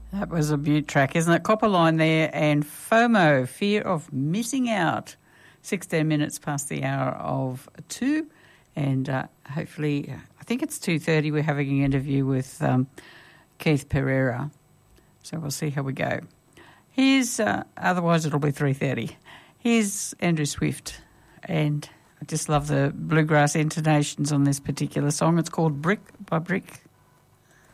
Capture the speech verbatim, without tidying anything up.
That was a beaut track, isn't it? Copperline there and FOMO, Fear of Missing Out. sixteen minutes past the hour of two, and uh, hopefully, I think it's two thirty, we're having an interview with um, Keith Pereira, so we'll see how we go. Here's, uh, otherwise it'll be three thirty. Here's Andrew Swift, and I just love the bluegrass intonations on this particular song. It's called Brick by Brick.